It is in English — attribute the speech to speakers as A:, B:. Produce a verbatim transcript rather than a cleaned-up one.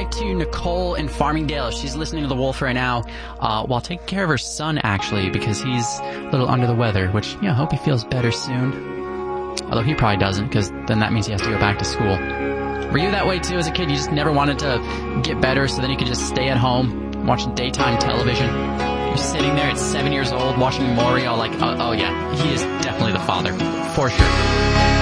A: right to Nicole in Farmingdale. She's listening to The Wolf right now, uh, while taking care of her son, actually, because he's a little under the weather, which, you know, I hope he feels better soon. Although he probably doesn't, because then that means he has to go back to school. Were you that way too as a kid? You just never wanted to get better, so then you could just stay at home, watching daytime television? You're sitting there at seven years old, watching Maury, all like, oh, oh yeah, he is definitely the father, for sure.